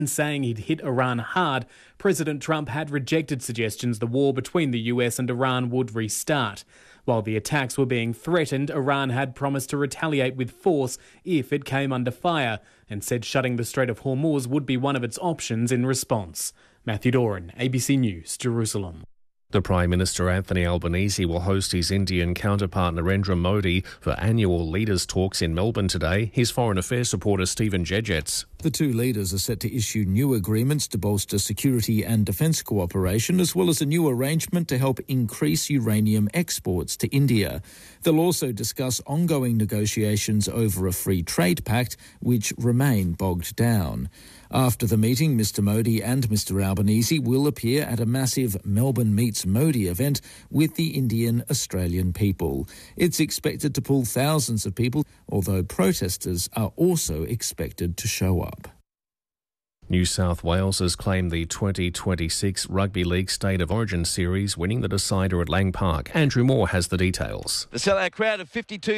saying he'd hit Iran hard, President Trump had rejected suggestions the war between the US and Iran would restart. While the attacks were being threatened, Iran had promised to retaliate with force if it came under fire, and said shutting the Strait of Hormuz would be one of its options in response. Matthew Doran, ABC News, Jerusalem. The Prime Minister Anthony Albanese will host his Indian counterpart Narendra Modi for annual leaders' talks in Melbourne today. His Foreign Affairs reporter Stephen Jedgetts. The two leaders are set to issue new agreements to bolster security and defence cooperation, as well as a new arrangement to help increase uranium exports to India. They'll also discuss ongoing negotiations over a free trade pact, which remain bogged down. After the meeting, Mr Modi and Mr Albanese will appear at a massive Melbourne Meets Modi event with the Indian-Australian people. It's expected to pull thousands of people, although protesters are also expected to show up. New South Wales has claimed the 2026 Rugby League State of Origin series, winning the decider at Lang Park. Andrew Moore has the details. The sellout crowd of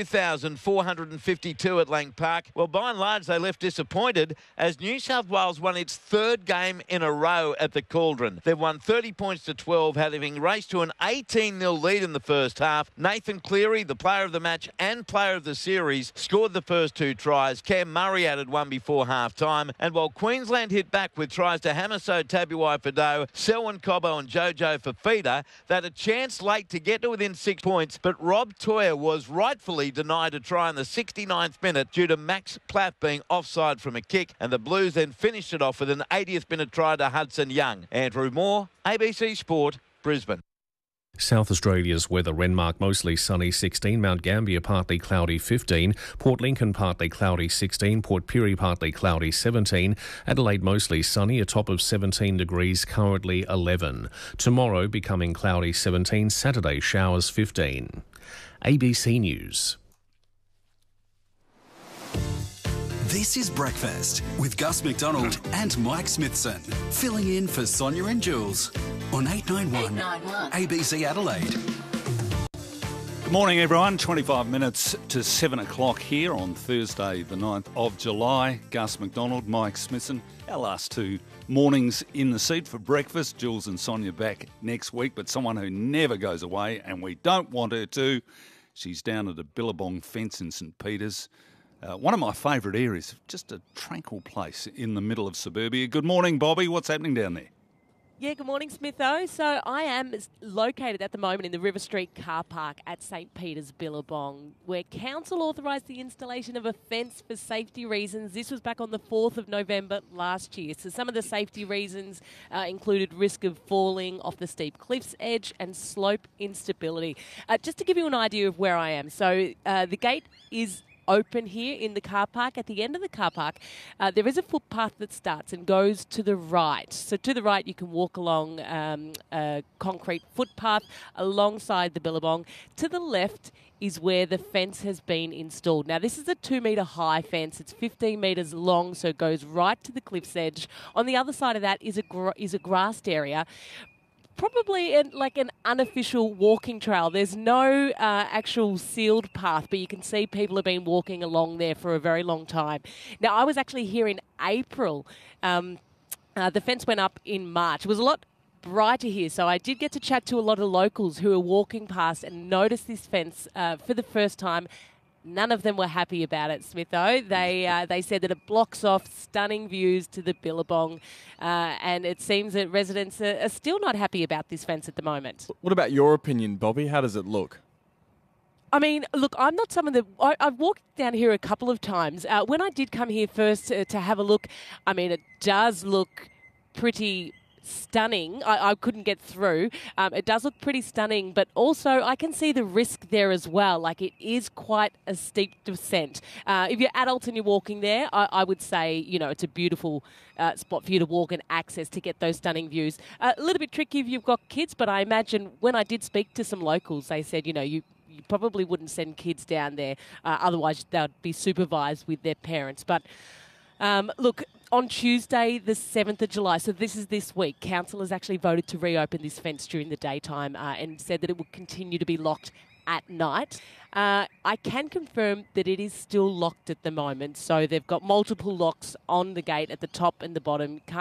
52,452 at Lang Park. Well, by and large, they left disappointed as New South Wales won its third game in a row at the Cauldron. They've won 30 points to 12, having raced to an 18-0 lead in the first half. Nathan Cleary, the player of the match and player of the series, scored the first two tries. Cam Murray added one before half-time. And while Queensland hit back with tries to Hamiso Tabuai-Fidow, Selwyn Cobbo and Jojo Fafita, they had a chance late to get to within 6 points, but Rob Toyer was rightfully denied a try in the 69th minute due to Max Plath being offside from a kick, and the Blues then finished it off with an 80th minute try to Hudson Young. Andrew Moore, ABC Sport, Brisbane. South Australia's weather: Renmark mostly sunny 16, Mount Gambier partly cloudy 15, Port Lincoln partly cloudy 16, Port Pirie partly cloudy 17, Adelaide mostly sunny, a top of 17 degrees, currently 11. Tomorrow becoming cloudy 17, Saturday showers 15. ABC News. This is Breakfast with Gus McDonald and Mike Smithson, filling in for Sonia and Jules on 891 ABC Adelaide. Good morning, everyone. 25 minutes to 7 o'clock here on Thursday, the 9th of July. Gus McDonald, Mike Smithson, our last two mornings in the seat for breakfast. Jules and Sonia back next week, but someone who never goes away, and we don't want her to. She's down at a Billabong fence in St Peters. One of my favourite areas, just a tranquil place in the middle of suburbia. Good morning, Bobby. What's happening down there? Yeah, good morning, Smitho. So I am located at the moment in the River Street car park at St Peters Billabong, where council authorised the installation of a fence for safety reasons. This was back on the 4th of November last year. So some of the safety reasons included risk of falling off the steep cliff's edge and slope instability. Just to give you an idea of where I am. So the gate is open here in the car park. At the end of the car park, there is a footpath that starts and goes to the right. So to the right, you can walk along a concrete footpath alongside the Billabong. To the left is where the fence has been installed. Now, this is a 2-metre high fence. It's 15 metres long, so it goes right to the cliff's edge. On the other side of that is a grassed area. Probably like an unofficial walking trail. There's no actual sealed path, but you can see people have been walking along there for a very long time. Now, I was actually here in April. The fence went up in March. It was a lot brighter here, so I did get to chat to a lot of locals who were walking past and noticed this fence for the first time. None of them were happy about it, Smitho. They said that it blocks off stunning views to the Billabong, and it seems that residents are still not happy about this fence at the moment. What about your opinion, Bobby? How does it look? I mean, look, I'm not someone that... I've walked down here a couple of times. When I did come here first to have a look, I mean, it does look pretty stunning. I couldn't get through. It does look pretty stunning, but also I can see the risk there as well. Like, it is quite a steep descent. If you're adults and you're walking there, I would say, you know, it's a beautiful spot for you to walk and access to get those stunning views. A little bit tricky if you've got kids, but I imagine when I did speak to some locals, they said, you know, you probably wouldn't send kids down there. Otherwise, they'd be supervised with their parents. But look, on Tuesday, the 7th of July, so this is this week, council has actually voted to reopen this fence during the daytime and said that it will continue to be locked at night. I can confirm that it is still locked at the moment. So they've got multiple locks on the gate at the top and the bottom.